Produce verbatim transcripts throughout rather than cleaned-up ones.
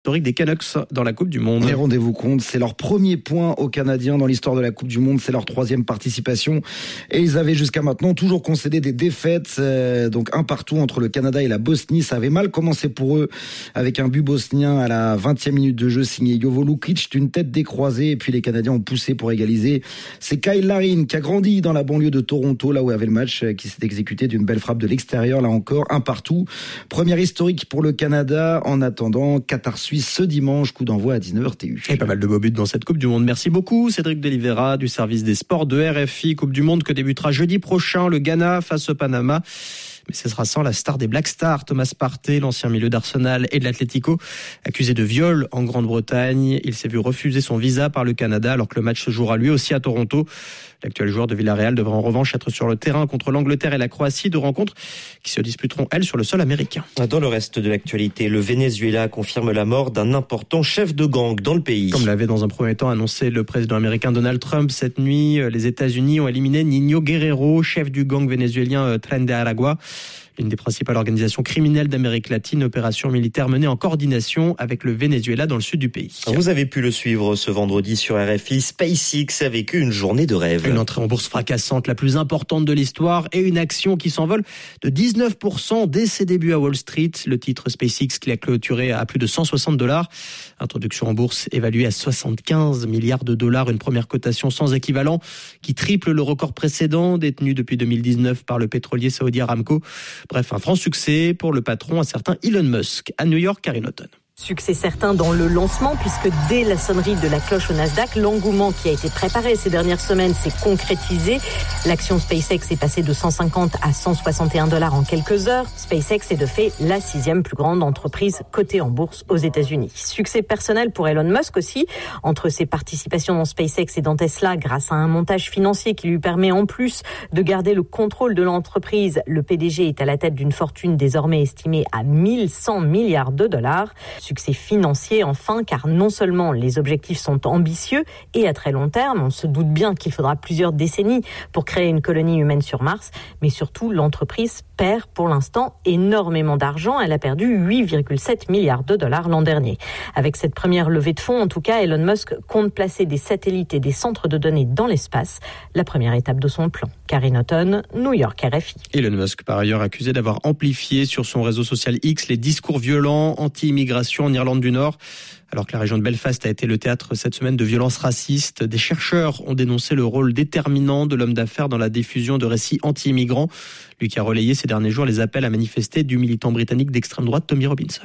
historique des Canucks dans la Coupe du Monde. Et rendez-vous compte, c'est leur premier point aux Canadiens dans l'histoire de la Coupe du Monde, c'est leur troisième participation et ils avaient jusqu'à maintenant toujours concédé des défaites, euh, donc un partout entre le Canada et la Bosnie. Ça avait mal commencé pour eux avec un but bosnien à la vingtième minute de jeu signé Jovo Lukic d'une tête décroisée et puis les Canadiens ont poussé pour égaliser. C'est Kyle Larin qui a grandi dans la banlieue de Toronto, là où avait le match, qui s'est exécuté d'une belle frappe de l'extérieur, là encore, un partout. Première historique pour le Canada. En attendant, Qatar-Suisse ce dimanche, coup d'envoi à dix-neuf heures T U. Et pas mal de beaux buts dans cette Coupe du Monde. Merci beaucoup Cédric Delivera du service des sports de R F I. Coupe du Monde que débutera jeudi prochain, le Ghana face au Panama. Mais ce sera sans la star des Black Stars, Thomas Partey, l'ancien milieu d'Arsenal et de l'Atlético, accusé de viol en Grande-Bretagne. Il s'est vu refuser son visa par le Canada alors que le match se jouera lui aussi à Toronto. L'actuel joueur de Villarreal devra en revanche être sur le terrain contre l'Angleterre et la Croatie, deux rencontres qui se disputeront, elles, sur le sol américain. Dans le reste de l'actualité, le Venezuela confirme la mort d'un important chef de gang dans le pays. Comme l'avait dans un premier temps annoncé le président américain Donald Trump, cette nuit, les États-Unis ont éliminé Niño Guerrero, chef du gang vénézuélien Tren de Aragua. L'une des principales organisations criminelles d'Amérique latine, opération militaire menée en coordination avec le Venezuela dans le sud du pays. Vous avez pu le suivre ce vendredi sur R F I. SpaceX a vécu une journée de rêve. Une entrée en bourse fracassante, la plus importante de l'histoire, et une action qui s'envole de dix-neuf pour cent dès ses débuts à Wall Street. Le titre SpaceX qui a clôturé à plus de cent soixante dollars. Introduction en bourse évaluée à soixante-quinze milliards de dollars. Une première cotation sans équivalent qui triple le record précédent détenu depuis deux mille dix-neuf par le pétrolier saoudien Aramco. Bref, un franc succès pour le patron, un certain Elon Musk. À New York, Karine Auton. Succès certain dans le lancement puisque dès la sonnerie de la cloche au Nasdaq, l'engouement qui a été préparé ces dernières semaines s'est concrétisé. L'action SpaceX est passée de cent cinquante à cent soixante et un dollars en quelques heures. SpaceX est de fait la sixième plus grande entreprise cotée en bourse aux États-Unis. Succès personnel pour Elon Musk aussi. Entre ses participations dans SpaceX et dans Tesla, grâce à un montage financier qui lui permet en plus de garder le contrôle de l'entreprise, le P D G est à la tête d'une fortune désormais estimée à mille cent milliards de dollars. Succès financier enfin, car non seulement les objectifs sont ambitieux et à très long terme, on se doute bien qu'il faudra plusieurs décennies pour créer une colonie humaine sur Mars, mais surtout l'entreprise perd pour l'instant énormément d'argent. Elle a perdu huit virgule sept milliards de dollars l'an dernier. Avec cette première levée de fonds, en tout cas, Elon Musk compte placer des satellites et des centres de données dans l'espace, la première étape de son plan. Karine Auton, New York, R F I. Elon Musk, par ailleurs, accusé d'avoir amplifié sur son réseau social X les discours violents anti-immigration en Irlande du Nord. Alors que la région de Belfast a été le théâtre cette semaine de violences racistes, des chercheurs ont dénoncé le rôle déterminant de l'homme d'affaires dans la diffusion de récits anti-immigrants. Lui qui a relayé ces derniers jours les appels à manifester du militant britannique d'extrême droite Tommy Robinson.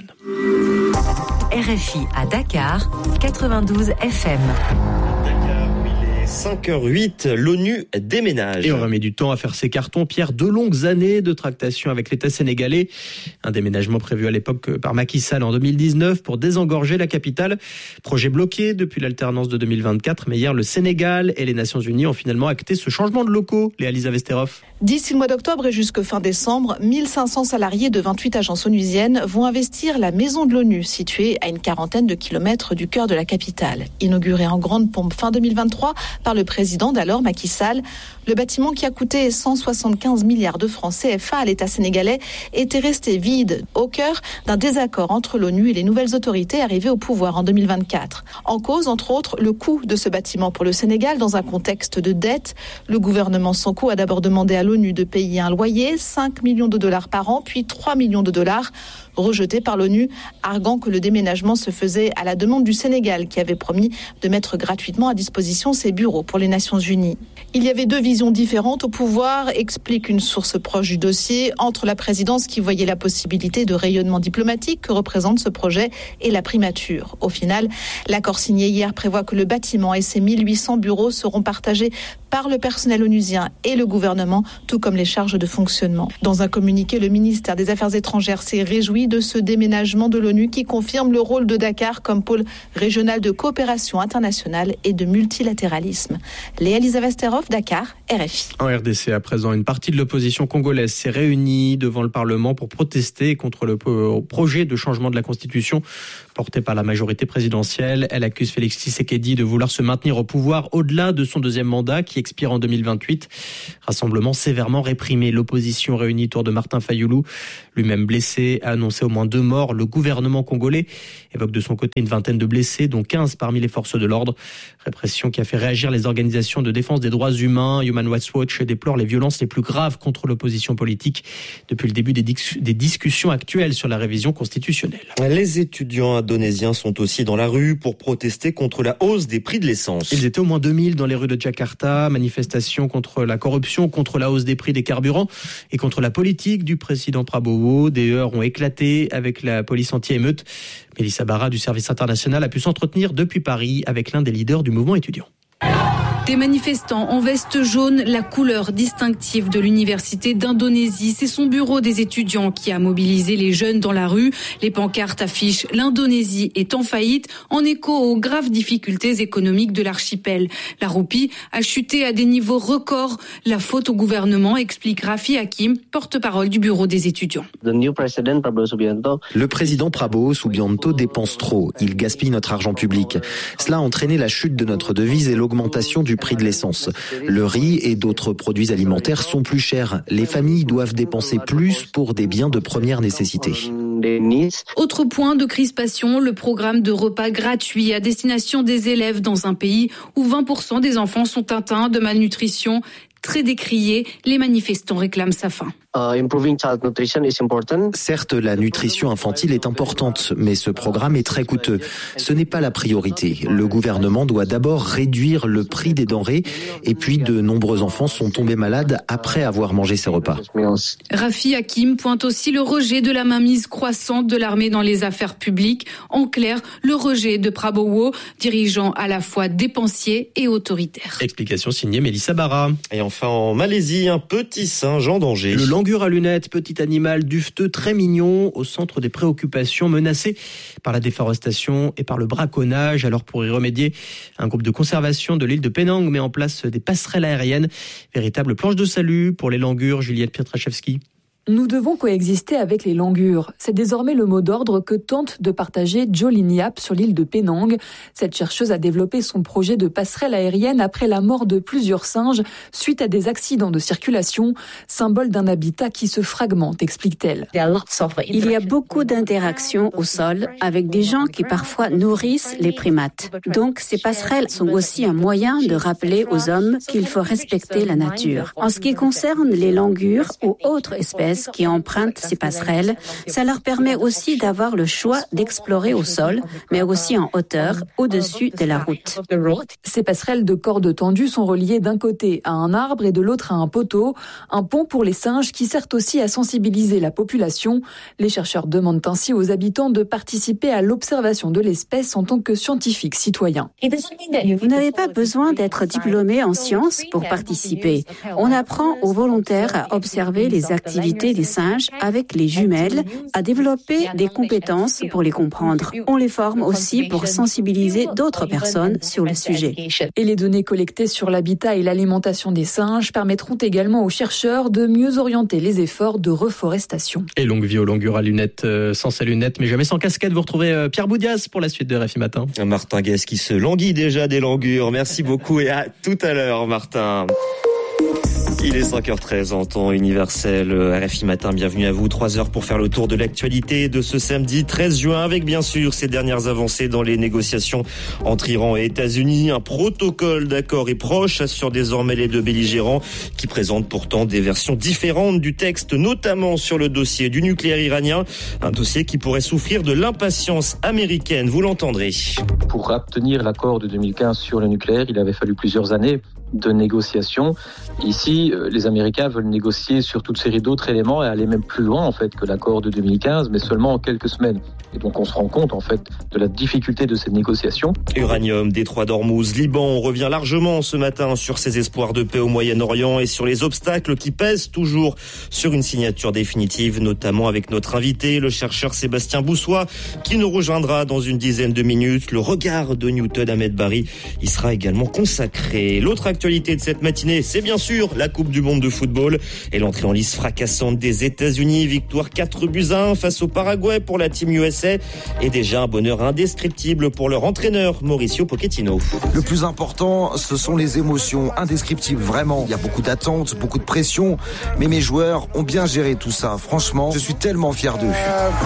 R F I à Dakar, quatre-vingt-douze F M. cinq heures huit, l'ONU déménage. Et on remet du temps à faire ses cartons. Pierre, deux longues années de tractation avec l'État sénégalais. Un déménagement prévu à l'époque par Macky Sall en deux mille dix-neuf pour désengorger la capitale. Projet bloqué depuis l'alternance de deux mille vingt-quatre. Mais hier, le Sénégal et les Nations Unies ont finalement acté ce changement de locaux. Léa-Lisa Vesterhoff. D'ici le mois d'octobre et jusque fin décembre, mille cinq cents salariés de vingt-huit agences onusiennes vont investir la maison de l'ONU, située à une quarantaine de kilomètres du cœur de la capitale. Inaugurée en grande pompe fin deux mille vingt-trois par le président d'alors, Macky Sall, le bâtiment qui a coûté cent soixante-quinze milliards de francs C F A à l'État sénégalais était resté vide, au cœur d'un désaccord entre l'ONU et les nouvelles autorités arrivées au pouvoir en deux mille vingt-quatre. En cause, entre autres, le coût de ce bâtiment pour le Sénégal dans un contexte de dette. Le gouvernement Sonko a d'abord demandé à l'ONU de payer un loyer, cinq millions de dollars par an, puis trois millions de dollars, rejeté par l'ONU, arguant que le déménagement se faisait à la demande du Sénégal, qui avait promis de mettre gratuitement à disposition ses bureaux pour les Nations Unies. Il y avait deux visions différentes au pouvoir, explique une source proche du dossier, entre la présidence qui voyait la possibilité de rayonnement diplomatique que représente ce projet et la primature. Au final, l'accord signé hier prévoit que le bâtiment et ses mille huit cents bureaux seront partagés par le personnel onusien et le gouvernement, tout comme les charges de fonctionnement. Dans un communiqué, le ministère des Affaires étrangères s'est réjoui de ce déménagement de l'ONU qui confirme le rôle de Dakar comme pôle régional de coopération internationale et de multilatéralisme. Léa-Lisa Vesterhoff, Dakar, R F I. En R D C, à présent, une partie de l'opposition congolaise s'est réunie devant le Parlement pour protester contre le projet de changement de la Constitution porté par la majorité présidentielle. Elle accuse Félix Tshisekedi de vouloir se maintenir au pouvoir au-delà de son deuxième mandat qui expire en deux mille vingt-huit. Rassemblement sévèrement réprimé. L'opposition réunie autour de Martin Fayulu, lui-même blessé, a annoncé au moins deux morts. Le gouvernement congolais évoque de son côté une vingtaine de blessés, dont quinze parmi les forces de l'ordre. Répression qui a fait réagir les organisations de défense des droits humains. Human Rights Watch déplore les violences les plus graves contre l'opposition politique depuis le début des, dis- des discussions actuelles sur la révision constitutionnelle. Les étudiants indonésiens sont aussi dans la rue pour protester contre la hausse des prix de l'essence. Ils étaient au moins deux mille dans les rues de Jakarta. Manifestation contre la corruption, contre la hausse des prix des carburants et contre la politique du président Prabowo. Des heurts ont éclaté avec la police anti-émeute. Mélissa Barra du service international a pu s'entretenir depuis Paris avec l'un des leaders du mouvement étudiant. Des manifestants en veste jaune, la couleur distinctive de l'université d'Indonésie. C'est son bureau des étudiants qui a mobilisé les jeunes dans la rue. Les pancartes affichent « L'Indonésie est en faillite » en écho aux graves difficultés économiques de l'archipel. La roupie a chuté à des niveaux records. La faute au gouvernement, explique Raffi Hakim, porte-parole du bureau des étudiants. Le président Prabowo Subianto dépense trop. Il gaspille notre argent public. Cela a entraîné la chute de notre devise et l'augmentation du prix de l'essence. Le riz et d'autres produits alimentaires sont plus chers. Les familles doivent dépenser plus pour des biens de première nécessité. Autre point de crispation, le programme de repas gratuits à destination des élèves dans un pays où vingt pour cent des enfants sont atteints de malnutrition. Très décrié, les manifestants réclament sa fin. Certes, la nutrition infantile est importante, mais ce programme est très coûteux. Ce n'est pas la priorité. Le gouvernement doit d'abord réduire le prix des denrées, et puis de nombreux enfants sont tombés malades après avoir mangé ces repas. Raffi Hakim pointe aussi le rejet de la mainmise croissante de l'armée dans les affaires publiques. En clair, le rejet de Prabowo, dirigeant à la fois dépensier et autoritaire. Explication signée Mélissa Barra. Et enfin en Malaisie, un petit singe en danger. Le langur à lunettes, petit animal dufteux très mignon, au centre des préoccupations, menacé par la déforestation et par le braconnage. Alors pour y remédier, un groupe de conservation de l'île de Penang met en place des passerelles aériennes, véritable planche de salut pour les langurs. Juliette Pietraszewski. Nous devons coexister avec les langurs. C'est désormais le mot d'ordre que tente de partager Jo Lin Yap sur l'île de Penang. Cette chercheuse a développé son projet de passerelle aérienne après la mort de plusieurs singes suite à des accidents de circulation, symbole d'un habitat qui se fragmente, explique-t-elle. Il y a beaucoup d'interactions au sol avec des gens qui parfois nourrissent les primates. Donc ces passerelles sont aussi un moyen de rappeler aux hommes qu'il faut respecter la nature. En ce qui concerne les langurs ou autres espèces qui empruntent ces passerelles, ça leur permet aussi d'avoir le choix d'explorer au sol, mais aussi en hauteur, au-dessus de la route. Ces passerelles de cordes tendues sont reliées d'un côté à un arbre et de l'autre à un poteau, un pont pour les singes qui sert aussi à sensibiliser la population. Les chercheurs demandent ainsi aux habitants de participer à l'observation de l'espèce en tant que scientifiques citoyens. Vous n'avez pas besoin d'être diplômé en sciences pour participer. On apprend aux volontaires à observer les activités des singes avec les jumelles, à développer des compétences pour les comprendre. On les forme aussi pour sensibiliser d'autres personnes sur le sujet. Et les données collectées sur l'habitat et l'alimentation des singes permettront également aux chercheurs de mieux orienter les efforts de reforestation. Et longue vie au langur à lunettes, euh, sans ses lunettes, mais jamais sans casquette. Vous retrouvez euh, Pierre Boudias pour la suite de R F I Matin. Martin Guess qui se languit déjà des langurs. Merci beaucoup et à tout à l'heure, Martin. Il est cinq heures treize en temps universel. R F I Matin, bienvenue à vous. trois heures pour faire le tour de l'actualité de ce samedi treize juin, avec bien sûr ces dernières avancées dans les négociations entre Iran et États-Unis. Un protocole d'accord est proche, assurent désormais les deux belligérants, qui présentent pourtant des versions différentes du texte, notamment sur le dossier du nucléaire iranien. Un dossier qui pourrait souffrir de l'impatience américaine, vous l'entendrez. Pour obtenir l'accord de deux mille quinze sur le nucléaire, il avait fallu plusieurs années de négociations. Ici, les Américains veulent négocier sur toute série d'autres éléments et aller même plus loin en fait que l'accord de deux mille quinze, mais seulement en quelques semaines. Et donc on se rend compte en fait de la difficulté de cette négociation. Uranium, détroit d'Ormuz, Liban, on revient largement ce matin sur ces espoirs de paix au Moyen-Orient et sur les obstacles qui pèsent toujours sur une signature définitive, notamment avec notre invité, le chercheur Sébastien Boussois, qui nous rejoindra dans une dizaine de minutes. Le regard de Newton Ahmed Bari y sera également consacré. L'autre l'actualité de cette matinée, c'est bien sûr la Coupe du Monde de football et l'entrée en lice fracassante des États-Unis. Victoire quatre buts à un face au Paraguay pour la Team U S A et déjà un bonheur indescriptible pour leur entraîneur Mauricio Pochettino. Le plus important, ce sont les émotions indescriptibles, vraiment. Il y a beaucoup d'attentes, beaucoup de pression, mais mes joueurs ont bien géré tout ça. Franchement, je suis tellement fier d'eux.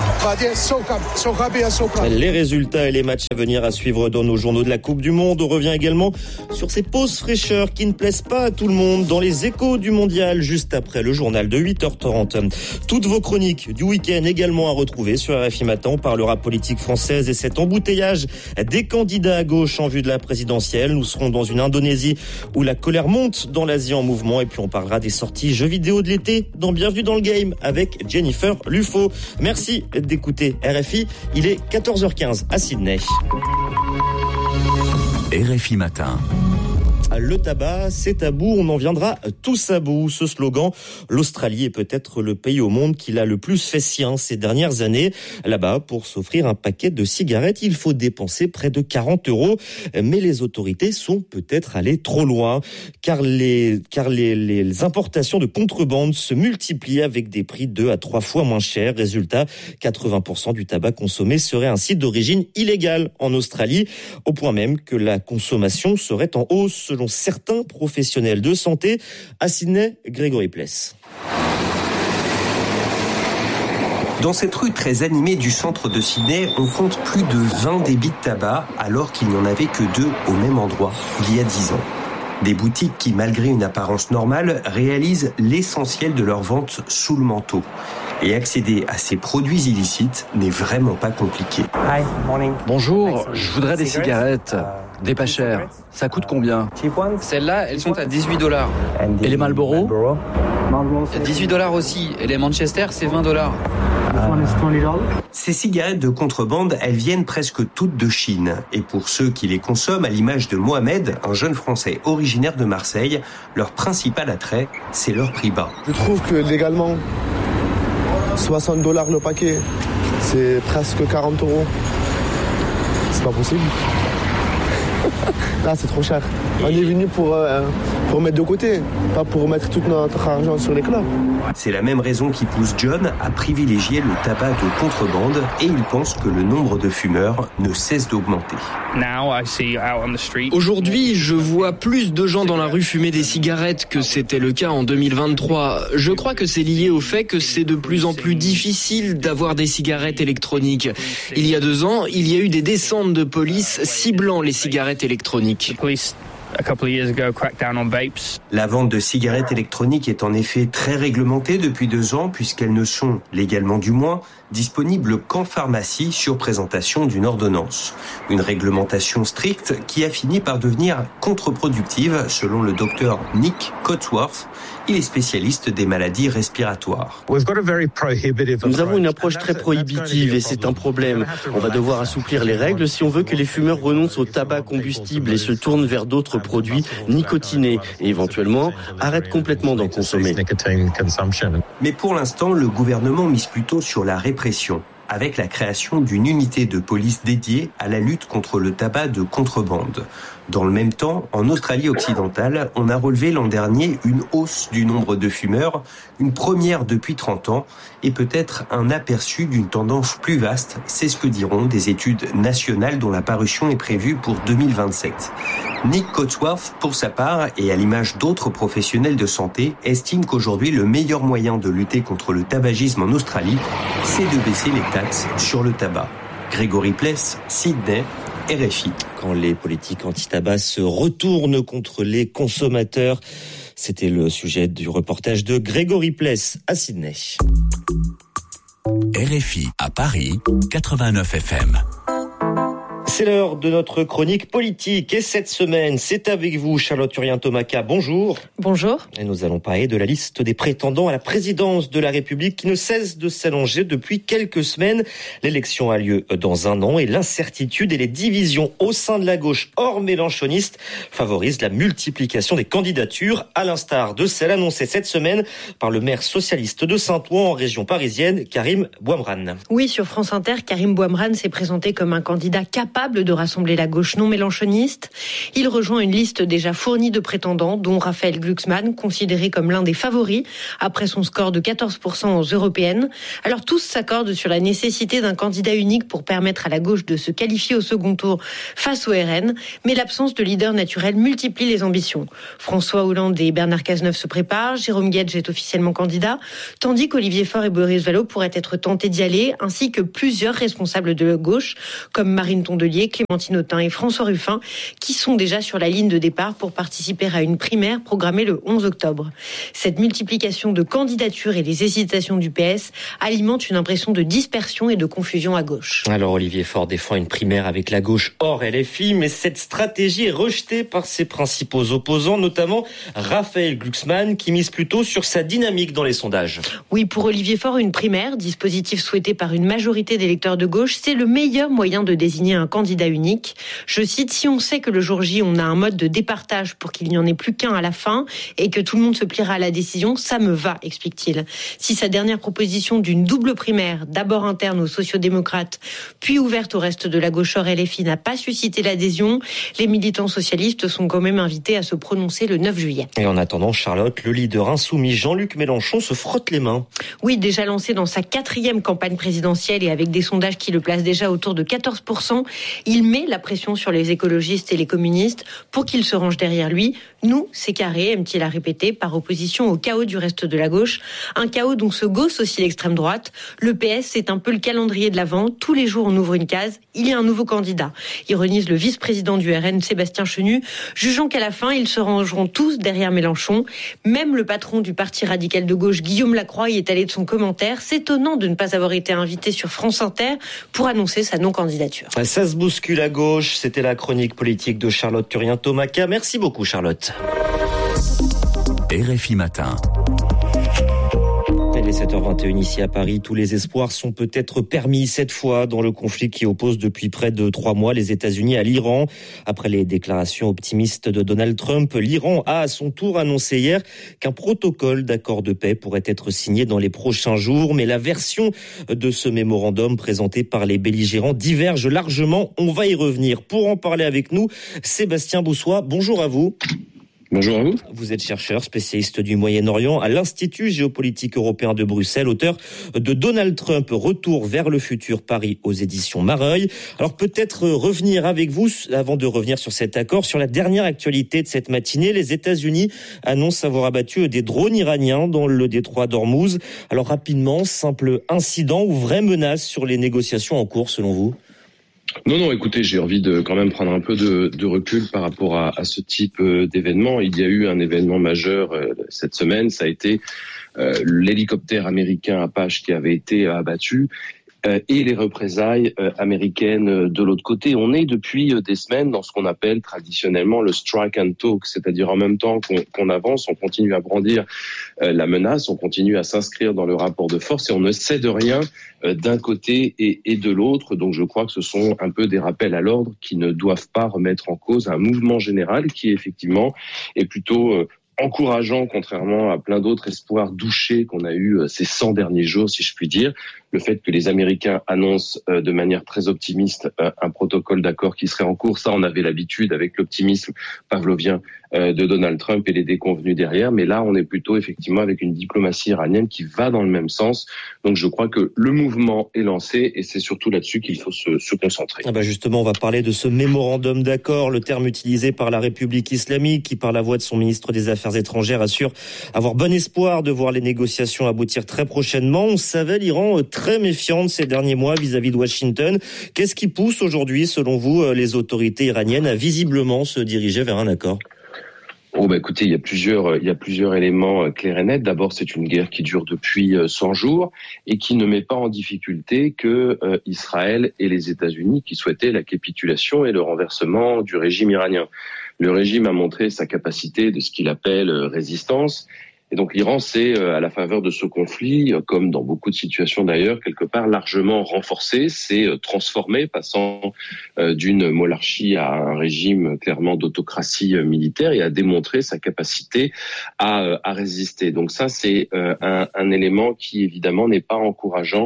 Les résultats et les matchs à venir à suivre dans nos journaux de la Coupe du Monde. On revient également sur ces pauses fraîcheurs qui ne plaisent pas à tout le monde dans les échos du mondial juste après le journal de huit heures trente. Toutes vos chroniques du week-end également à retrouver sur R F I Matin. On parlera politique française et cet embouteillage des candidats à gauche en vue de la présidentielle. Nous serons dans une Indonésie où la colère monte dans l'Asie en mouvement et puis on parlera des sorties jeux vidéo de l'été dans Bienvenue dans le Game avec Jennifer Lufo. Merci d'écouter R F I. Il est quatorze heures quinze à Sydney. R F I Matin. Le tabac, c'est tabou, on en viendra tous à bout. Ce slogan, l'Australie est peut-être le pays au monde qui l'a le plus fait sien ces dernières années. Là-bas, pour s'offrir un paquet de cigarettes, il faut dépenser près de quarante euros. Mais les autorités sont peut-être allées trop loin, car les, car les, les importations de contrebande se multiplient avec des prix deux à trois fois moins chers. Résultat, quatre-vingts pour cent du tabac consommé serait ainsi d'origine illégale en Australie, au point même que la consommation serait en hausse selon certains professionnels de santé. À Sydney, Grégory Pless. Dans cette rue très animée du centre de Sydney, on compte plus de vingt débits de tabac, alors qu'il n'y en avait que deux au même endroit, il y a dix ans. Des boutiques qui, malgré une apparence normale, réalisent l'essentiel de leur vente sous le manteau. Et accéder à ces produits illicites n'est vraiment pas compliqué. Bonjour, je voudrais des cigarettes, des pas chères. Ça coûte combien? Celles-là, elles sont à dix-huit dollars. Et les Marlboro? dix-huit dollars aussi. Et les Manchester, c'est vingt dollars. Ces cigarettes de contrebande, elles viennent presque toutes de Chine. Et pour ceux qui les consomment, à l'image de Mohamed, un jeune Français originaire de Marseille, leur principal attrait, c'est leur prix bas. Je trouve que légalement, soixante dollars le paquet, c'est presque quarante euros. C'est pas possible. Là, c'est trop cher. On est venu pour, euh, pour mettre de côté, pas pour mettre tout notre argent sur les clubs. C'est la même raison qui pousse John à privilégier le tabac de contrebande et il pense que le nombre de fumeurs ne cesse d'augmenter. Aujourd'hui, je vois plus de gens dans la rue fumer des cigarettes que c'était le cas en deux mille vingt-trois. Je crois que c'est lié au fait que c'est de plus en plus difficile d'avoir des cigarettes électroniques. Il y a deux ans, il y a eu des descentes de police ciblant les cigarettes électroniques. La vente de cigarettes électroniques est en effet très réglementée depuis deux ans puisqu'elles ne sont, légalement du moins, disponibles qu'en pharmacie sur présentation d'une ordonnance. Une réglementation stricte qui a fini par devenir contre-productive selon le docteur Nick Cotsworth. Il est spécialiste des maladies respiratoires. Nous avons une approche très prohibitive et c'est un problème. On va devoir assouplir les règles si on veut que les fumeurs renoncent au tabac combustible et se tournent vers d'autres produits nicotinés et éventuellement arrêtent complètement d'en consommer. Mais pour l'instant, le gouvernement mise plutôt sur la répression, avec la création d'une unité de police dédiée à la lutte contre le tabac de contrebande. Dans le même temps, en Australie occidentale, on a relevé l'an dernier une hausse du nombre de fumeurs, une première depuis trente ans, et peut-être un aperçu d'une tendance plus vaste, c'est ce que diront des études nationales dont la parution est prévue pour deux mille vingt-sept. Nick Cotsworth, pour sa part, et à l'image d'autres professionnels de santé, estime qu'aujourd'hui le meilleur moyen de lutter contre le tabagisme en Australie, c'est de baisser les taxes sur le tabac. Grégory Pless, Sydney, R F I. Quand les politiques anti-tabac se retournent contre les consommateurs, c'était le sujet du reportage de Grégory Pless à Sydney. R F I à Paris, quatre-vingt-neuf F M. C'est l'heure de notre chronique politique et cette semaine, c'est avec vous Charlotte Urien-Tomaca. Bonjour. Bonjour. Et nous allons parler de la liste des prétendants à la présidence de la République qui ne cesse de s'allonger depuis quelques semaines. L'élection a lieu dans un an et l'incertitude et les divisions au sein de la gauche hors mélenchoniste favorisent la multiplication des candidatures, à l'instar de celle annoncée cette semaine par le maire socialiste de Saint-Ouen en région parisienne, Karim Bouamrane. Oui, sur France Inter, Karim Bouamrane s'est présenté comme un candidat capable capable de rassembler la gauche non mélenchoniste. Il rejoint une liste déjà fournie de prétendants, dont Raphaël Glucksmann, considéré comme l'un des favoris, après son score de quatorze pour cent aux européennes. Alors tous s'accordent sur la nécessité d'un candidat unique pour permettre à la gauche de se qualifier au second tour face au R N, mais l'absence de leader naturel multiplie les ambitions. François Hollande et Bernard Cazeneuve se préparent, Jérôme Guedj est officiellement candidat, tandis qu'Olivier Faure et Boris Vallaud pourraient être tentés d'y aller, ainsi que plusieurs responsables de la gauche, comme Marine Tondelier, Clémentine Autain et François Ruffin, qui sont déjà sur la ligne de départ pour participer à une primaire programmée le onze octobre. Cette multiplication de candidatures et les hésitations du P S alimentent une impression de dispersion et de confusion à gauche. Alors Olivier Faure défend une primaire avec la gauche hors L F I, mais cette stratégie est rejetée par ses principaux opposants, notamment Raphaël Glucksmann, qui mise plutôt sur sa dynamique dans les sondages. Oui, pour Olivier Faure, une primaire, dispositif souhaité par une majorité d'électeurs de gauche, c'est le meilleur moyen de désigner un candidat unique. Je cite, si on sait que le jour J, on a un mode de départage pour qu'il n'y en ait plus qu'un à la fin et que tout le monde se pliera à la décision, ça me va, explique-t-il. Si sa dernière proposition d'une double primaire, d'abord interne aux sociodémocrates, puis ouverte au reste de la gauche hors L F I, n'a pas suscité l'adhésion, les militants socialistes sont quand même invités à se prononcer le neuf juillet. Et en attendant, Charlotte, le leader insoumis Jean-Luc Mélenchon se frotte les mains. Oui, déjà lancé dans sa quatrième campagne présidentielle et avec des sondages qui le placent déjà autour de quatorze pour cent, il met la pression sur les écologistes et les communistes pour qu'ils se rangent derrière lui. Nous, c'est carré, aime-t-il à répéter, par opposition au chaos du reste de la gauche. Un chaos dont se gausse aussi l'extrême droite. Le P S, c'est un peu le calendrier de l'Avent. Tous les jours, on ouvre une case. Il y a un nouveau candidat. Ironise le vice-président du R N, Sébastien Chenu, jugeant qu'à la fin, ils se rangeront tous derrière Mélenchon. Même le patron du parti radical de gauche, Guillaume Lacroix, y est allé de son commentaire, s'étonnant de ne pas avoir été invité sur France Inter pour annoncer sa non-candidature. Ça se bouscule à gauche. C'était la chronique politique de Charlotte Turien-Tomaca. Merci beaucoup, Charlotte. R F I Matin. Il est sept heures vingt et une ici à Paris. Tous les espoirs sont peut-être permis cette fois dans le conflit qui oppose depuis près de trois mois les États-Unis à l'Iran. Après les déclarations optimistes de Donald Trump, l'Iran a à son tour annoncé hier qu'un protocole d'accord de paix pourrait être signé dans les prochains jours. Mais la version de ce mémorandum présenté par les belligérants diverge largement. On va y revenir. Pour en parler avec nous, Sébastien Boussois, bonjour à vous. Bonjour à vous. Vous êtes chercheur, spécialiste du Moyen-Orient à l'Institut géopolitique européen de Bruxelles, auteur de Donald Trump, Retour vers le futur, Paris aux éditions Mareuil. Alors peut-être revenir avec vous, avant de revenir sur cet accord, sur la dernière actualité de cette matinée. Les États-Unis annoncent avoir abattu des drones iraniens dans le détroit d'Ormuz. Alors rapidement, simple incident ou vraie menace sur les négociations en cours selon vous ? Non, non, écoutez, j'ai envie de quand même prendre un peu de, de recul par rapport à, à ce type d'événement. Il y a eu un événement majeur euh, cette semaine, ça a été euh, l'hélicoptère américain Apache qui avait été abattu euh, et les représailles euh, américaines de l'autre côté. On est depuis des semaines dans ce qu'on appelle traditionnellement le strike and talk, c'est-à-dire en même temps qu'on, qu'on avance, on continue à brandir euh, la menace, on continue à s'inscrire dans le rapport de force et on ne cède rien euh, d'un côté et, et de l'autre. Donc je crois que ce sont un peu des rappels à l'ordre qui ne doivent pas remettre en cause un mouvement général qui effectivement est plutôt euh, encourageant, contrairement à plein d'autres espoirs douchés qu'on a eu ces cent derniers jours, si je puis dire. Le fait que les Américains annoncent euh, de manière très optimiste euh, un protocole d'accord qui serait en cours, ça on avait l'habitude avec l'optimisme pavlovien euh, de Donald Trump et les déconvenus derrière, mais là on est plutôt effectivement avec une diplomatie iranienne qui va dans le même sens. Donc je crois que le mouvement est lancé et c'est surtout là-dessus qu'il faut se, se concentrer. Ah bah justement, on va parler de ce mémorandum d'accord, le terme utilisé par la République islamique qui, par la voix de son ministre des Affaires étrangères, assure avoir bon espoir de voir les négociations aboutir très prochainement. On savait l'Iran très méfiante ces derniers mois vis-à-vis de Washington. Qu'est-ce qui pousse aujourd'hui, selon vous, les autorités iraniennes à visiblement se diriger vers un accord ? Oh bah écoutez, il y a plusieurs, il y a plusieurs éléments clairs et nets. D'abord, c'est une guerre qui dure depuis cent jours et qui ne met pas en difficulté que euh, Israël et les États-Unis qui souhaitaient la capitulation et le renversement du régime iranien. Le régime a montré sa capacité de ce qu'il appelle résistance. Et donc l'Iran s'est, à la faveur de ce conflit, comme dans beaucoup de situations d'ailleurs, quelque part largement renforcé, s'est transformé, passant d'une monarchie à un régime clairement d'autocratie militaire et a démontré sa capacité à, à résister. Donc ça, c'est un, un élément qui évidemment n'est pas encourageant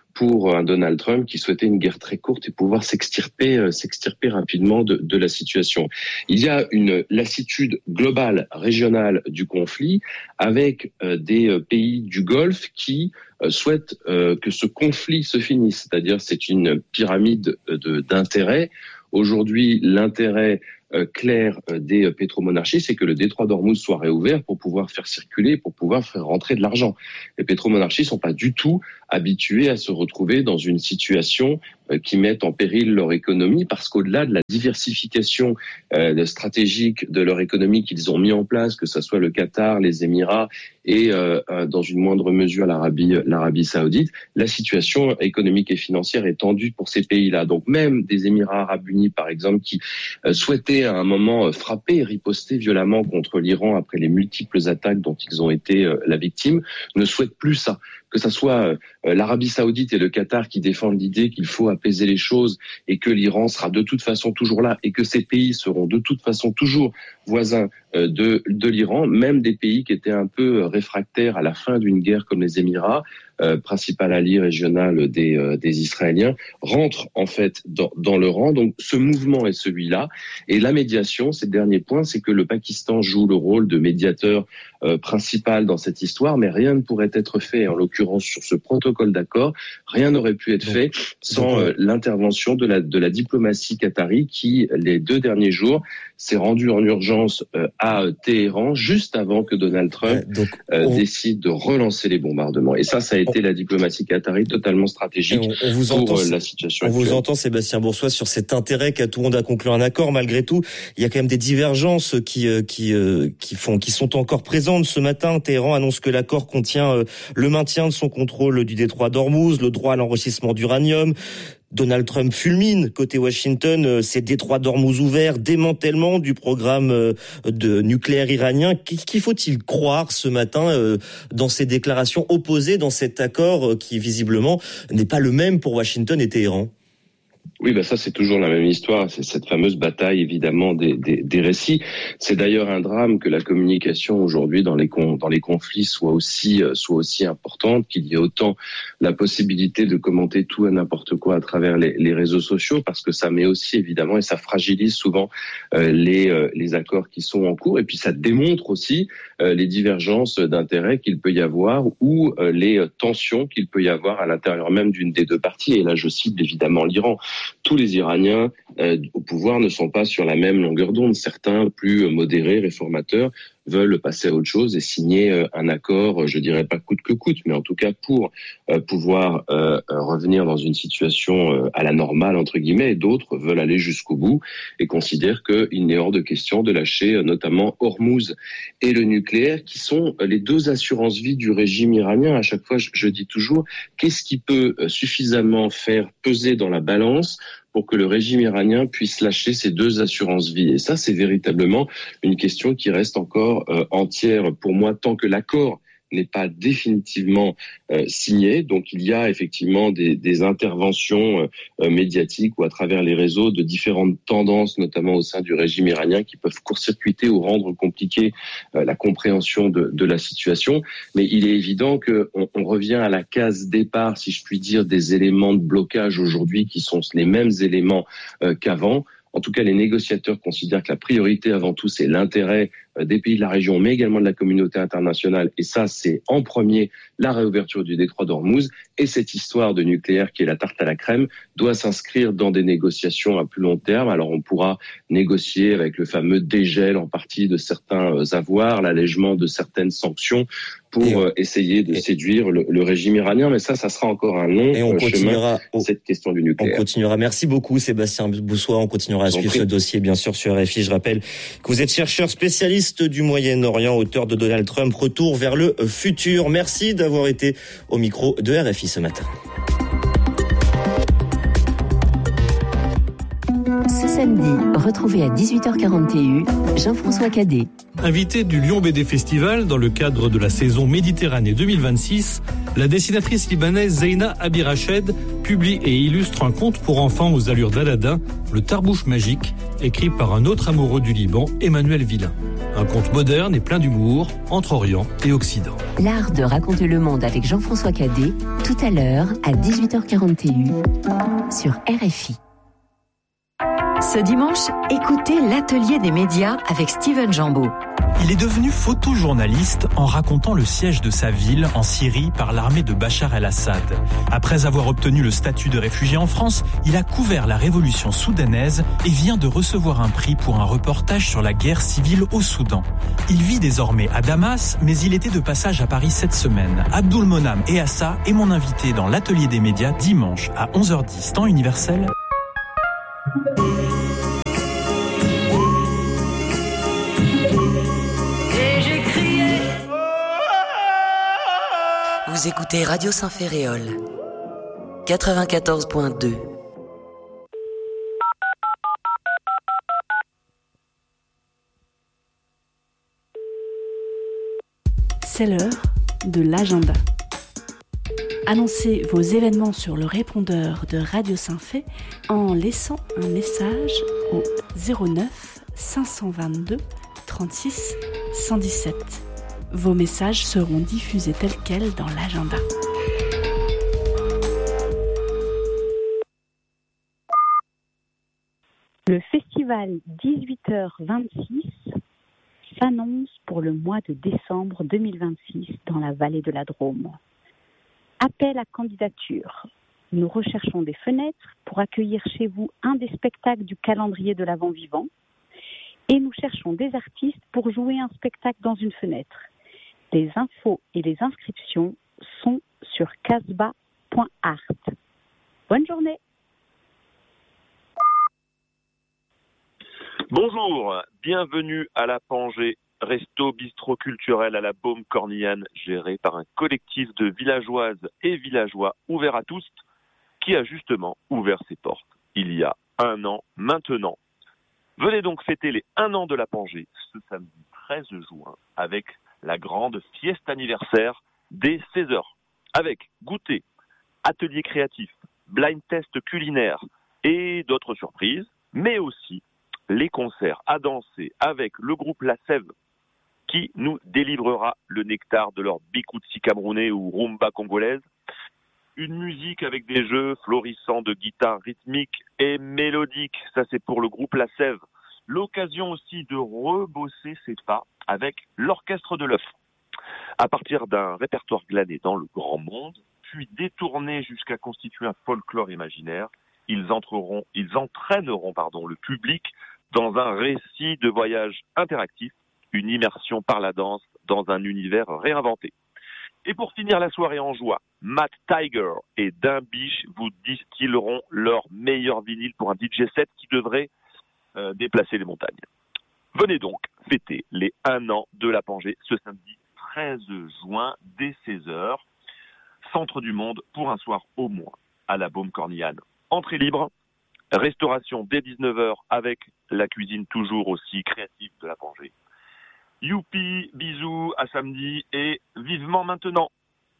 pour un Donald Trump qui souhaitait une guerre très courte et pouvoir s'extirper, euh, s'extirper rapidement de, de la situation. Il y a une lassitude globale, régionale du conflit avec euh, des euh, pays du Golfe qui euh, souhaitent euh, que ce conflit se finisse. C'est-à-dire c'est une pyramide de, d'intérêts. Aujourd'hui, l'intérêt euh, clair euh, des euh, pétromonarchies, c'est que le détroit d'Ormuz soit réouvert pour pouvoir faire circuler, pour pouvoir faire rentrer de l'argent. Les pétromonarchies sont pas du tout habitués à se retrouver dans une situation euh, qui mette en péril leur économie, parce qu'au-delà de la diversification euh, stratégique de leur économie qu'ils ont mis en place, que ce soit le Qatar, les Émirats et euh, euh, dans une moindre mesure l'Arabie, l'Arabie Saoudite, la situation économique et financière est tendue pour ces pays-là. Donc même des Émirats Arabes Unis, par exemple, qui euh, souhaitaient à un moment euh, frapper et riposter violemment contre l'Iran après les multiples attaques dont ils ont été euh, la victime, ne souhaitent plus ça. Que ça soit euh, l'Arabie Saoudite et le Qatar qui défendent l'idée qu'il faut apaiser les choses et que l'Iran sera de toute façon toujours là et que ces pays seront de toute façon toujours voisins euh, de, de l'Iran, même des pays qui étaient un peu réfractaires à la fin d'une guerre comme les Émirats, euh, principal allié régional des, euh, des Israéliens, rentrent en fait dans, dans le rang. Donc ce mouvement est celui-là. Et la médiation, c'est le dernier point, c'est que le Pakistan joue le rôle de médiateur euh, principal dans cette histoire, mais rien ne pourrait être fait, en l'occurrence sur ce protocole d'accord, rien n'aurait pu être fait sans euh, l'intervention de la, de la diplomatie qatari qui, les deux derniers jours, s'est rendue en urgence euh, à Téhéran, juste avant que Donald Trump ouais, donc, euh, on... décide de relancer les bombardements. Et ça, ça a été la diplomatie qatari totalement stratégique on, on vous pour entend, euh, la situation on actuelle. Vous entend, Sébastien Boursois, sur cet intérêt qu'a tout le monde à conclure un accord. Malgré tout, il y a quand même des divergences qui, euh, qui, euh, qui, font, qui sont encore présentes. Ce matin, Téhéran annonce que l'accord contient euh, le maintien de son contrôle du détroit d'Ormuz, le droit à l'enrichissement d'uranium. Donald Trump fulmine côté Washington euh, ces détroits d'Ormuz ouverts, démantèlement du programme euh, de nucléaire iranien. Qu'y faut-il croire ce matin euh, dans ces déclarations opposées, dans cet accord euh, qui visiblement n'est pas le même pour Washington et Téhéran? Oui, bah ça c'est toujours la même histoire, c'est cette fameuse bataille évidemment des, des, des récits. C'est d'ailleurs un drame que la communication aujourd'hui dans les con, dans les conflits soit aussi soit aussi importante, qu'il y ait autant la possibilité de commenter tout et n'importe quoi à travers les, les réseaux sociaux, parce que ça met aussi évidemment et ça fragilise souvent euh, les euh, les accords qui sont en cours, et puis ça démontre aussi euh, les divergences d'intérêts qu'il peut y avoir ou euh, les tensions qu'il peut y avoir à l'intérieur même d'une des deux parties. Et là je cible évidemment l'Iran. Tous les Iraniens euh, au pouvoir ne sont pas sur la même longueur d'onde. Certains, plus modérés, réformateurs, veulent passer à autre chose et signer euh, un accord, je dirais pas coûte que coûte, mais en tout cas pour euh, pouvoir euh, revenir dans une situation euh, à la normale, entre guillemets. Et d'autres veulent aller jusqu'au bout et considèrent qu'il n'est hors de question de lâcher euh, notamment Hormuz et le nucléaire, qui sont euh, les deux assurances-vie du régime iranien. À chaque fois, je, je dis toujours, qu'est-ce qui peut euh, suffisamment faire peser dans la balance pour que le régime iranien puisse lâcher ces deux assurances-vie. Et ça, c'est véritablement une question qui reste encore euh, entière pour moi tant que l'accord n'est pas définitivement euh, signé. Donc il y a effectivement des, des interventions euh, médiatiques ou à travers les réseaux de différentes tendances, notamment au sein du régime iranien, qui peuvent court-circuiter ou rendre compliquée euh, la compréhension de, de la situation. Mais il est évident qu'on on revient à la case départ, si je puis dire, des éléments de blocage aujourd'hui qui sont les mêmes éléments euh, qu'avant. En tout cas, les négociateurs considèrent que la priorité avant tout, c'est l'intérêt des pays de la région, mais également de la communauté internationale. Et ça, c'est en premier la réouverture du détroit d'Ormuz. Et cette histoire de nucléaire qui est la tarte à la crème doit s'inscrire dans des négociations à plus long terme. Alors on pourra négocier avec le fameux dégel en partie de certains avoirs, l'allègement de certaines sanctions pour et, essayer de et, séduire le, le régime iranien. Mais ça, ça sera encore un long et on continuera chemin, cette question du nucléaire. On continuera. Merci beaucoup Sébastien Boursois. On continuera à suivre ce dossier, bien sûr, sur R F I. Je rappelle que vous êtes chercheur spécialiste du Moyen-Orient, auteur de Donald Trump, Retour vers le futur. Merci d'avoir été au micro de R F I ce matin. Ce samedi, retrouvez à dix-huit heures quarante et un Jean-François Cadet. Invité du Lyon B D Festival dans le cadre de la saison Méditerranée deux mille vingt-six, la dessinatrice libanaise Zeina Abirached publie et illustre un conte pour enfants aux allures d'Aladin, Le Tarbouche magique, écrit par un autre amoureux du Liban, Emmanuel Villain. Un conte moderne et plein d'humour entre Orient et Occident. L'art de raconter le monde avec Jean-François Cadet, tout à l'heure à dix-huit heures quarante et un sur R F I. Ce dimanche, écoutez l'atelier des médias avec Steven Jambeau. Il est devenu photojournaliste en racontant le siège de sa ville en Syrie par l'armée de Bachar el-Assad. Après avoir obtenu le statut de réfugié en France, il a couvert la révolution soudanaise et vient de recevoir un prix pour un reportage sur la guerre civile au Soudan. Il vit désormais à Damas, mais il était de passage à Paris cette semaine. Abdul Monam Eassa est mon invité dans l'atelier des médias dimanche à onze heures dix, temps universel. Vous écoutez Radio Saint-Féréol, quatre-vingt-quatorze point deux. C'est l'heure de l'agenda. Annoncez vos événements sur le répondeur de Radio Saint-Fé en laissant un message au zéro neuf cinq cent vingt-deux trente-six cent dix-sept. Vos messages seront diffusés tels quels dans l'agenda. Le festival dix-huit heures vingt-six s'annonce pour le mois de décembre deux mille vingt-six dans la vallée de la Drôme. Appel à candidature. Nous recherchons des fenêtres pour accueillir chez vous un des spectacles du calendrier de l'Avent vivant et nous cherchons des artistes pour jouer un spectacle dans une fenêtre. Les infos et les inscriptions sont sur casbah point art. Bonne journée. Bonjour, bienvenue à la Pangée, resto bistrot culturel à la Baume Cornillane, géré par un collectif de villageoises et villageois ouverts à tous, qui a justement ouvert ses portes il y a un an maintenant. Venez donc fêter les un an de la Pangée ce samedi treize juin avec la grande fiesta anniversaire dès seize heures, avec goûter, atelier créatif, blind test culinaire et d'autres surprises, mais aussi les concerts à danser avec le groupe La Sève qui nous délivrera le nectar de leur bikoutsi camerounais ou rumba congolaise. Une musique avec des jeux florissants de guitare rythmique et mélodique, ça c'est pour le groupe La Sève. L'occasion aussi de rebosser ses pas avec l'orchestre de l'œuf. À partir d'un répertoire glané dans le grand monde, puis détourné jusqu'à constituer un folklore imaginaire, ils entreront, ils entraîneront pardon, le public dans un récit de voyage interactif, une immersion par la danse dans un univers réinventé. Et pour finir la soirée en joie, Matt Tiger et Dimbiche vous distilleront leur meilleur vinyle pour un D J set qui devrait euh, déplacer les montagnes. Venez donc fêter les un an de la Pangée ce samedi treize juin dès seize heures, centre du monde pour un soir au moins à la Baume Cornillane. Entrée libre, restauration dès dix-neuf heures avec la cuisine toujours aussi créative de la Pangée. Youpi, bisous, à samedi et vivement maintenant.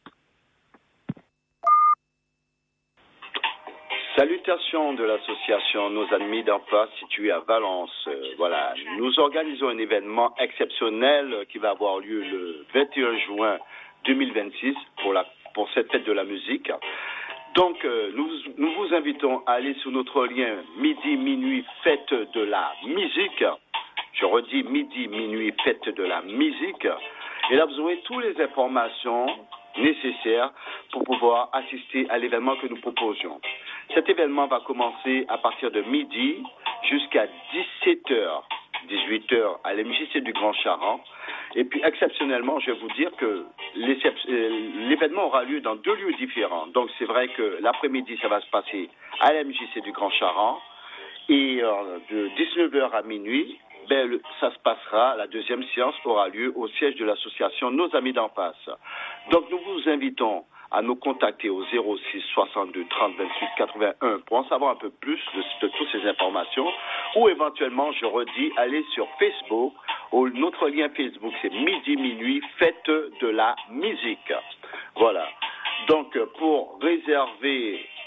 Salutations de l'association Nos Amis d'en face située à Valence. Euh, voilà, nous organisons un événement exceptionnel qui va avoir lieu le vingt et un juin deux mille vingt-six pour, la, pour cette fête de la musique. Donc, euh, nous, nous vous invitons à aller sur notre lien midi, minuit, fête de la musique. Je redis midi, minuit, fête de la musique. Et là, vous aurez toutes les informations nécessaires pour pouvoir assister à l'événement que nous proposions. Cet événement va commencer à partir de midi jusqu'à dix-sept heures, dix-huit heures à l'M J C du Grand Charent. Et puis, exceptionnellement, je vais vous dire que l'événement aura lieu dans deux lieux différents. Donc, c'est vrai que l'après-midi, ça va se passer à l'M J C du Grand Charent. Et euh, de dix-neuf heures à minuit, ben, le, ça se passera, la deuxième séance aura lieu au siège de l'association Nos Amis d'en face. Donc, nous vous invitons à nous contacter au zéro six soixante-deux trente vingt-huit quatre-vingt-un pour en savoir un peu plus de, de toutes ces informations. Ou éventuellement, je redis, allez sur Facebook. Où notre lien Facebook, c'est midi, minuit, fête de la musique. Voilà. Donc, pour réserver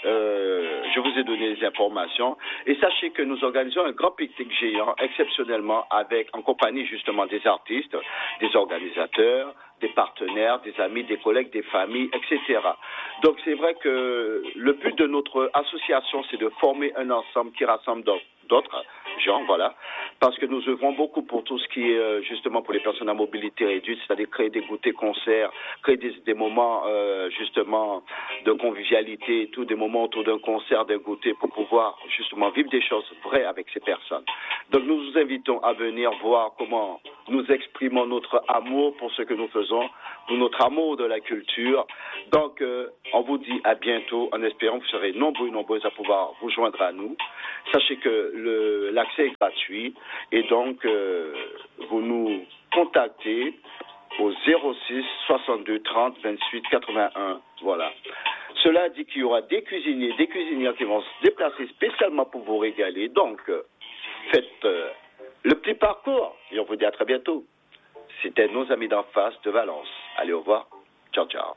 euh, je vous ai donné les informations. Et sachez que nous organisons un grand pique-nique géant, exceptionnellement, avec, en compagnie justement des artistes, des organisateurs, des partenaires, des amis, des collègues, des familles, et cetera. Donc c'est vrai que le but de notre association, c'est de former un ensemble qui rassemble d'autres gens, voilà, parce que nous œuvrons beaucoup pour tout ce qui est justement pour les personnes à mobilité réduite, c'est-à-dire créer des goûters concerts, créer des, des moments euh, justement de convivialité, tous des moments autour d'un concert, d'un goûter, pour pouvoir justement vivre des choses vraies avec ces personnes. Donc nous vous invitons à venir voir comment nous exprimons notre amour pour ce que nous faisons, pour notre amour de la culture. Donc euh, on vous dit à bientôt, en espérant que vous serez nombreux et nombreuses à pouvoir vous joindre à nous. Sachez que le, l'accès est gratuit et donc euh, vous nous contactez au zéro six soixante-deux trente vingt-huit quatre-vingt-un. Voilà. Cela dit qu'il y aura des cuisiniers, des cuisinières qui vont se déplacer spécialement pour vous régaler. Donc, euh, faites euh, le petit parcours et on vous dit à très bientôt. C'était nos amis d'en face de Valence. Allez, au revoir. Ciao, ciao.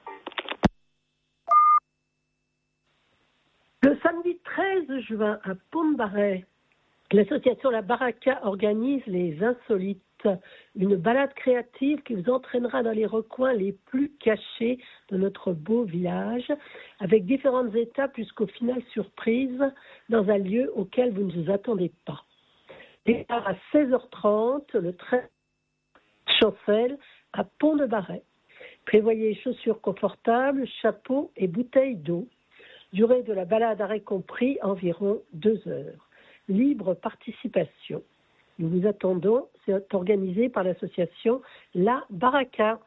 Le samedi treize juin à Pont-de-Barret, l'association La Baraka organise les Insolites, une balade créative qui vous entraînera dans les recoins les plus cachés de notre beau village, avec différentes étapes jusqu'au final surprise dans un lieu auquel vous ne vous attendez pas. Départ à seize heures trente, le treize Chancel à Pont-de-Barret. Prévoyez chaussures confortables, chapeau et bouteilles d'eau. Durée de la balade arrêt compris, environ deux heures. Libre participation. Nous vous attendons, c'est organisé par l'association La Baraka.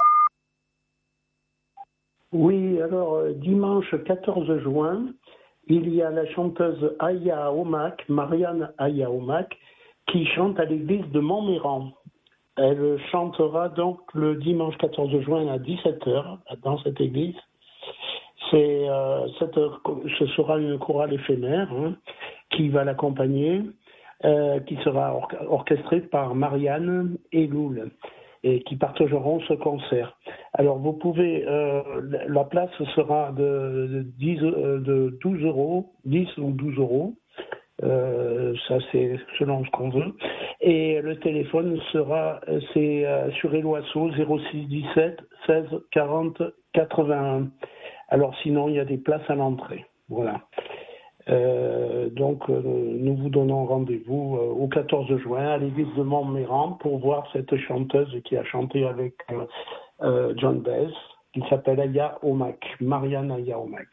Oui, alors euh, dimanche quatorze juin, il y a la chanteuse Aya Omak, Marianne Aya Omak, qui chante à l'église de Montméran. Elle chantera donc le dimanche quatorze juin à dix-sept heures dans cette église. C'est, euh, cette, ce sera une chorale éphémère hein, qui va l'accompagner, euh, qui sera or- orchestrée par Marianne et Loul et qui partageront ce concert. Alors vous pouvez, euh, la place sera de, de, dix, de douze euros, dix ou douze euros. Euh, ça c'est selon ce qu'on veut. Et le téléphone sera, c'est euh, sur Éloisseau zéro six dix-sept seize quarante quatre-vingt-un. Alors sinon, il y a des places à l'entrée. Voilà. Euh, donc, euh, nous vous donnons rendez-vous euh, au quatorze juin à l'église de Montméran pour voir cette chanteuse qui a chanté avec euh, euh, John Baez, qui s'appelle Aya Omak, Marianne Aya Omak.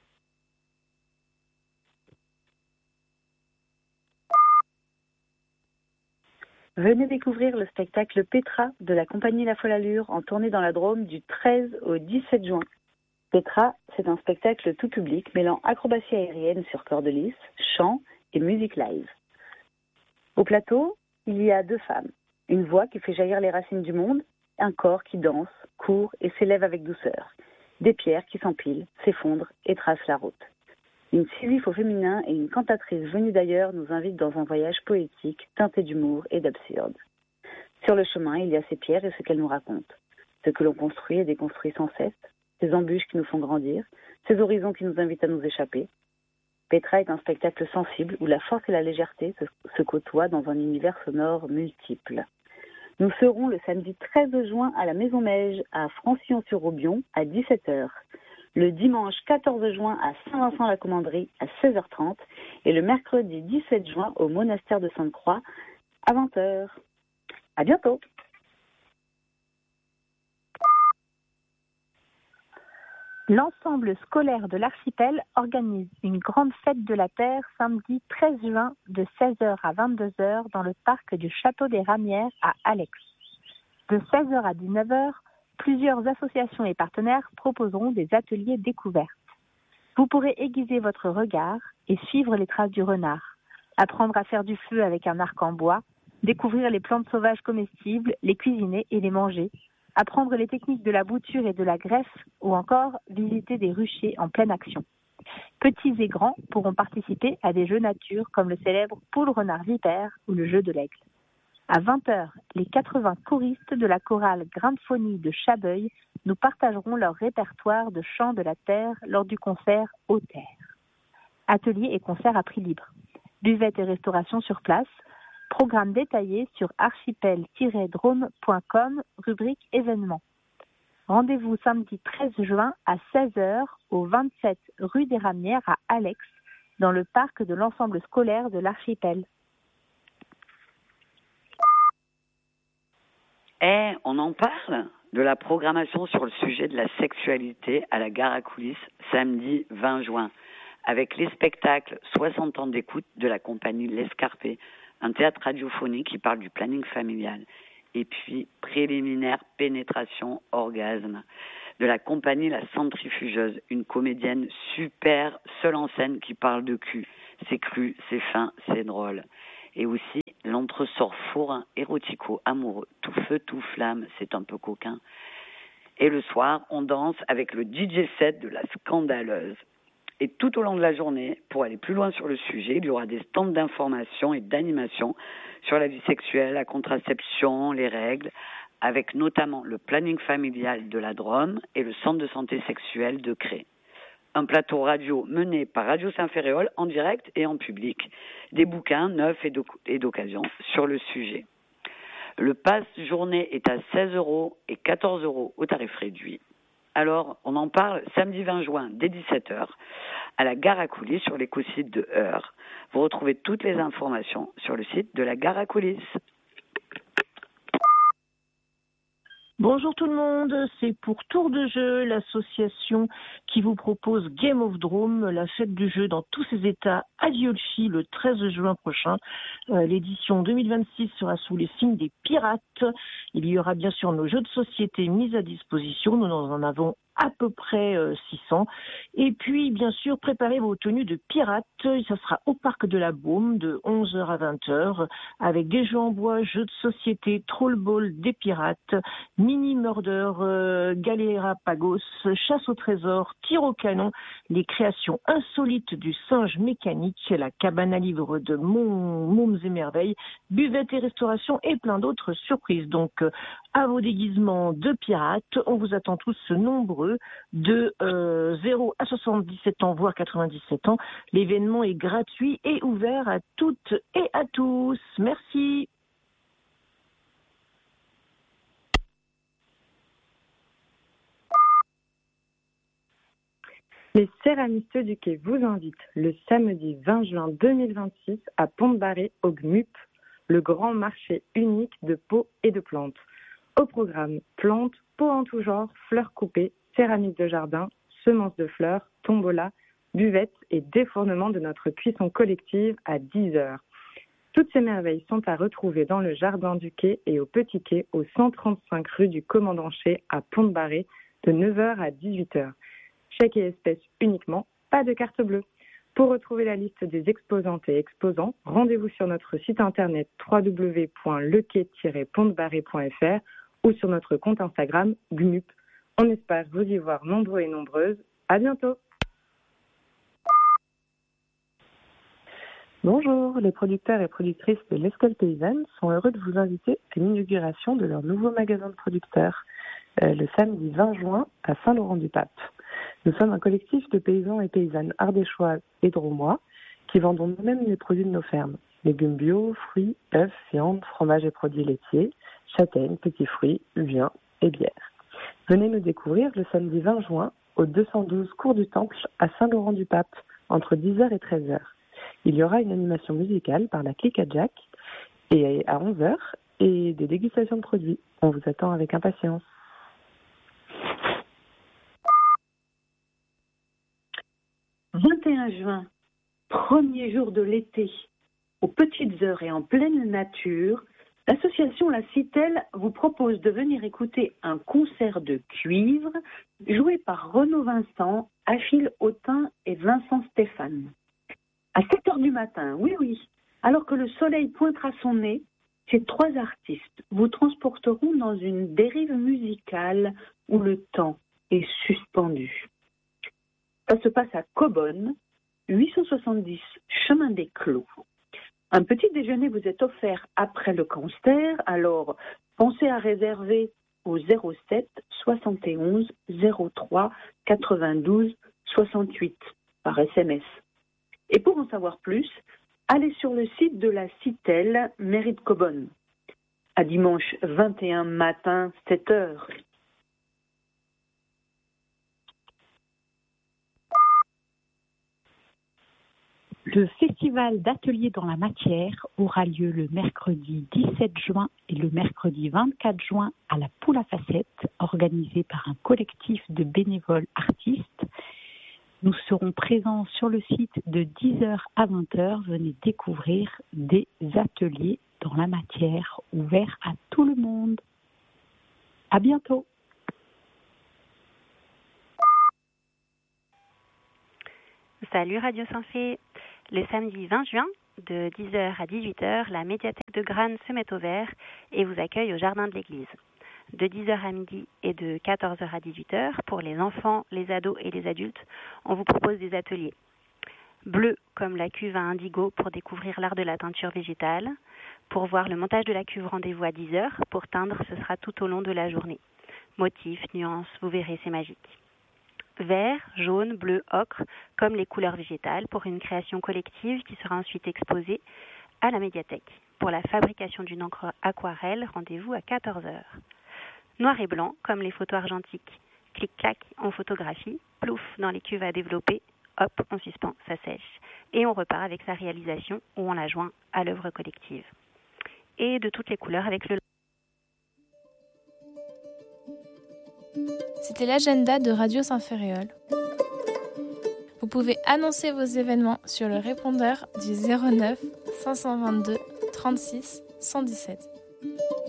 Venez découvrir le spectacle Petra de la compagnie La Folle Allure en tournée dans la Drôme du treize au dix-sept juin. Petra, c'est un spectacle tout public mêlant acrobatie aérienne sur corde lisse, chant et musique live. Au plateau, il y a deux femmes, une voix qui fait jaillir les racines du monde, un corps qui danse, court et s'élève avec douceur, des pierres qui s'empilent, s'effondrent et tracent la route. Une Sisyphe au féminin et une cantatrice venue d'ailleurs nous invitent dans un voyage poétique teinté d'humour et d'absurde. Sur le chemin, il y a ces pierres et ce qu'elles nous racontent, ce que l'on construit et déconstruit sans cesse, ces embûches qui nous font grandir, ces horizons qui nous invitent à nous échapper. Petra est un spectacle sensible où la force et la légèreté se, se côtoient dans un univers sonore multiple. Nous serons le samedi treize juin à la Maison Meige à Francillon-sur-Aubion à dix-sept heures, le dimanche quatorze juin à Saint-Vincent-la-Commanderie à seize heures trente et le mercredi dix-sept juin au monastère de Sainte-Croix à vingt heures. À bientôt. L'ensemble scolaire de l'archipel organise une grande fête de la Terre samedi treize juin de seize heures à vingt-deux heures dans le parc du Château des Ramières à Alex. De seize heures à dix-neuf heures, plusieurs associations et partenaires proposeront des ateliers découvertes. Vous pourrez aiguiser votre regard et suivre les traces du renard, apprendre à faire du feu avec un arc en bois, découvrir les plantes sauvages comestibles, les cuisiner et les manger, apprendre les techniques de la bouture et de la greffe ou encore visiter des ruchers en pleine action. Petits et grands pourront participer à des jeux nature comme le célèbre poule renard vipère ou le jeu de l'aigle. À vingt heures, les quatre-vingts choristes de la chorale Grindephonie de Chabeuil nous partageront leur répertoire de chants de la terre lors du concert Aux Terres. Ateliers et concerts à prix libre. Buvette et restauration sur place. Programme détaillé sur archipel tiret drôme point com, rubrique événements. Rendez-vous samedi treize juin à seize heures au vingt-sept rue des Ramières à Alex, dans le parc de l'ensemble scolaire de l'archipel. Eh, on en parle de la programmation sur le sujet de la sexualité à la gare à coulisses samedi vingt juin, avec les spectacles soixante ans d'écoute de la compagnie L'Escarpé, un théâtre radiophonique qui parle du planning familial. Et puis, préliminaire, pénétration, orgasme, de la compagnie La Centrifugeuse, une comédienne super, seule en scène, qui parle de cul. C'est cru, c'est fin, c'est drôle. Et aussi, l'entresort forain, érotico, amoureux, tout feu, tout flamme, c'est un peu coquin. Et le soir, on danse avec le D J set de la Scandaleuse. Et tout au long de la journée, pour aller plus loin sur le sujet, il y aura des stands d'information et d'animation sur la vie sexuelle, la contraception, les règles, avec notamment le planning familial de la Drôme et le centre de santé sexuelle de Cré. Un plateau radio mené par Radio Saint-Ferréol en direct et en public. Des bouquins neufs et d'occasion sur le sujet. Le pass journée est à seize euros et quatorze euros au tarif réduit. Alors, on en parle samedi vingt juin dès dix-sept heures à la gare à coulisses sur l'écosite de Heure. Vous retrouvez toutes les informations sur le site de la gare à coulisses. Bonjour tout le monde, c'est pour Tour de Jeu, l'association qui vous propose Game of Drôme, la fête du jeu dans tous ses états à Diolchi le treize juin prochain. Euh, l'édition deux mille vingt-six sera sous les signes des pirates. Il y aura bien sûr nos jeux de société mis à disposition, nous en avons à peu près euh, six cents. Et puis, bien sûr, préparez vos tenues de pirates. Ça sera au parc de la Baume de onze heures à vingt heures avec des jeux en bois, jeux de société, troll-ball des pirates, mini-murder, euh, galérapagos, chasse au trésor, tir au canon, les créations insolites du singe mécanique, la cabane à livres de Mômes et Merveilles, buvette et restauration et plein d'autres surprises. Donc, euh, à vos déguisements de pirates, on vous attend tous nombreux de euh, zéro à soixante-dix-sept ans, voire quatre-vingt-dix-sept ans. L'événement est gratuit et ouvert à toutes et à tous. Merci. Les céramistes du Quai vous invitent le samedi vingt juin deux mille vingt-six à Pont-de-Barré au G M U P, le grand marché unique de pots et de plantes. Au programme, plantes, pots en tout genre, fleurs coupées, céramique de jardin, semences de fleurs, tombola, buvettes et défournement de notre cuisson collective à dix heures. Toutes ces merveilles sont à retrouver dans le jardin du quai et au Petit Quai au cent trente-cinq rue du Commandant Ché à Pont-de-Barré de neuf heures à dix-huit heures. Chèque et espèces uniquement, pas de carte bleue. Pour retrouver la liste des exposantes et exposants, rendez-vous sur notre site internet w w w point le quai tiret pont de barré point f r ou sur notre compte Instagram G M U P. On espère vous y voir nombreux et nombreuses. À bientôt. Bonjour, les producteurs et productrices de l'Escale Paysanne sont heureux de vous inviter à l'inauguration de leur nouveau magasin de producteurs, euh, le samedi vingt juin à Saint-Laurent-du-Pape. Nous sommes un collectif de paysans et paysannes ardéchoises et drômois qui vendons nous-mêmes les produits de nos fermes. Légumes bio, fruits, œufs, viande, fromage et produits laitiers, châtaignes, petits fruits, vins et bières. Venez nous découvrir le samedi vingt juin au deux cent douze cours du Temple à Saint-Laurent-du-Pape entre dix heures et treize heures. Il y aura une animation musicale par la Clique à Jack et à onze heures et des dégustations de produits. On vous attend avec impatience. vingt et un juin, premier jour de l'été, aux petites heures et en pleine nature, l'association La Citelle vous propose de venir écouter un concert de cuivre joué par Renaud Vincent, Achille Autin et Vincent Stéphane. À sept heures du matin, oui, oui, alors que le soleil pointera son nez, ces trois artistes vous transporteront dans une dérive musicale où le temps est suspendu. Ça se passe à Cobonne, huit cent soixante-dix chemin des Clos. Un petit déjeuner vous est offert après le concert, alors pensez à réserver au zéro sept soixante et onze zéro trois quatre-vingt-douze soixante-huit par S M S. Et pour en savoir plus, allez sur le site de la Citel Mairie de Cobonne. À dimanche vingt et un matin, sept heures. Le festival d'ateliers dans la matière aura lieu le mercredi dix-sept juin et le mercredi vingt-quatre juin à la Poule à Facettes, organisé par un collectif de bénévoles artistes. Nous serons présents sur le site de dix heures à vingt heures. Venez découvrir des ateliers dans la matière ouverts à tout le monde. À bientôt. Salut Radio Saint-Fé. Le samedi vingt juin, de dix heures à dix-huit heures, la médiathèque de Granes se met au vert et vous accueille au jardin de l'église. De dix heures à midi et de quatorze heures à dix-huit heures, pour les enfants, les ados et les adultes, on vous propose des ateliers. Bleu comme la cuve à indigo pour découvrir l'art de la teinture végétale. Pour voir le montage de la cuve, rendez-vous à dix heures. Pour teindre, ce sera tout au long de la journée. Motifs, nuances, vous verrez, c'est magique. Vert, jaune, bleu, ocre, comme les couleurs végétales, pour une création collective qui sera ensuite exposée à la médiathèque. Pour la fabrication d'une encre aquarelle, rendez-vous à quatorze heures. Noir et blanc, comme les photos argentiques. Clic-clac, on photographie, plouf dans les cuves à développer, hop, on suspend, ça sèche. Et on repart avec sa réalisation ou on la joint à l'œuvre collective. Et de toutes les couleurs avec le... C'était l'agenda de Radio Saint-Ferréol. Vous pouvez annoncer vos événements sur le répondeur du zéro neuf cinq cent vingt-deux trente-six cent dix-sept.